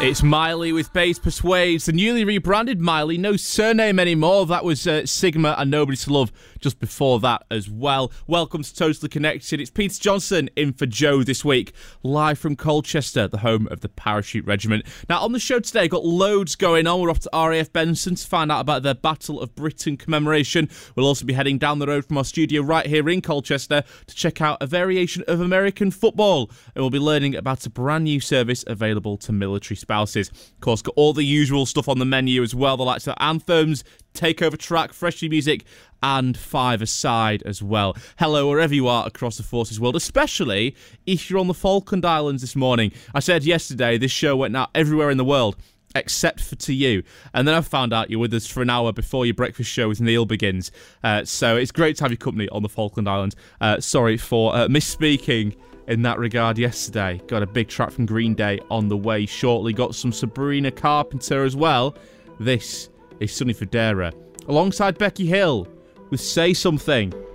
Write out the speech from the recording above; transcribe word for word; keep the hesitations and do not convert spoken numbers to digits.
It's Miley with Bass Persuades, the newly rebranded Miley, no surname anymore. That was uh, Sigma and Nobody to Love just before that as well. Welcome to Totally Connected. It's Peter Johnson in for Joe this week, live from Colchester, the home of the Parachute Regiment. Now, on the show today, got loads going on. We're off to R A F Benson to find out about their Battle of Britain commemoration. We'll also be heading down the road from our studio right here in Colchester to check out a variation of American football. And we'll be learning about a brand new service available to military spouses. Of course, got all the usual stuff on the menu as well, the likes of anthems, takeover track, freshly music, and five-a-side as well. Hello, wherever you are across the Forces world, especially if you're on the Falkland Islands this morning. I said yesterday this show went out everywhere in the world, except for to you. And then I found out you're with us for an hour before your breakfast show with Neil begins. Uh, so it's great to have your company on the Falkland Islands. Uh, sorry for uh, misspeaking in that regard yesterday. Got a big track from Green Day on the way shortly. Got some Sabrina Carpenter as well. This is Sonny Fodera alongside Becky Hill with Say Something.